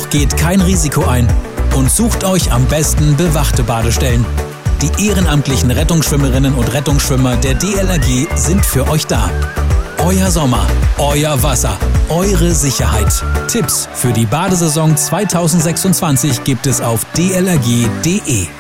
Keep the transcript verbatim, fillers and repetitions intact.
Geht kein Risiko ein und sucht euch am besten bewachte Badestellen. Die ehrenamtlichen Rettungsschwimmerinnen und Rettungsschwimmer der D L R G sind für euch da. Euer Sommer, euer Wasser, eure Sicherheit. Tipps für die Badesaison zweitausendsechsundzwanzig gibt es auf d l r g punkt d e.